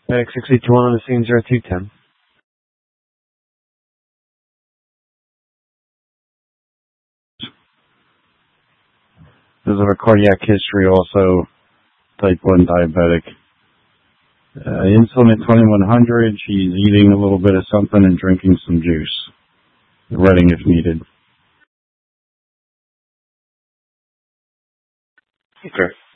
Medic 681 on the scene, 0210. Does have a cardiac history also, type 1 diabetic. Insulin at 2100, she's eating a little bit of something and drinking some juice. Reading if needed. Okay.